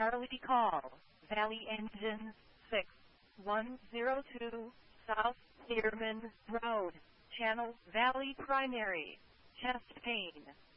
Charlie call, Valley Engine 6102, South Dearman Road, Channel Valley Primary, chest pain.